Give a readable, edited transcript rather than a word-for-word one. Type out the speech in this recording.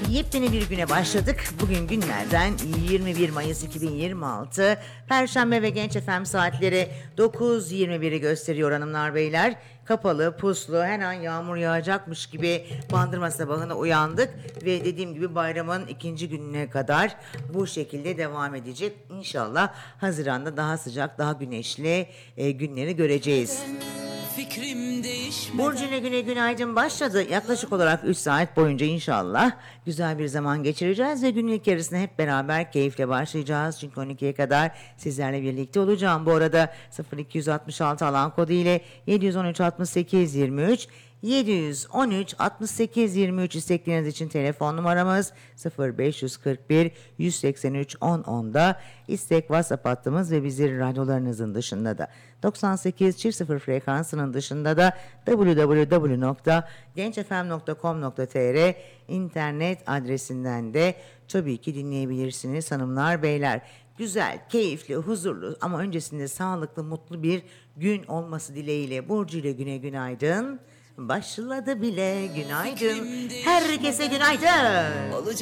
Yepyeni bir güne başladık. Bugün günlerden 21 Mayıs 2026. Perşembe ve Genç FM saatleri 9.21'i gösteriyor hanımlar beyler. Kapalı, puslu, her an yağmur yağacakmış gibi Bandırma sabahına uyandık. Ve dediğim gibi bayramın ikinci gününe kadar bu şekilde devam edecek. İnşallah Haziran'da daha sıcak, daha güneşli günleri göreceğiz. Burcu ile güne günaydın başladı. Yaklaşık olarak 3 saat boyunca inşallah güzel bir zaman geçireceğiz ve günün ilk yarısına hep beraber keyifle başlayacağız. Çünkü 12'ye kadar sizlerle birlikte olacağım. Bu arada 0266 alan kodu ile 713 68 23 713 68 23 istekleriniz için telefon numaramız 0541 183 1010'da istek WhatsApp hattımız ve bizi radyolarınızın dışında da 98.0 frekansının dışında da www.gençfm.com.tr internet adresinden de tabii ki dinleyebilirsiniz hanımlar beyler. Güzel, keyifli, huzurlu ama öncesinde sağlıklı, mutlu bir gün olması dileğiyle Burcu ile güne günaydın. Başladı bile günaydın. Herkese günaydın.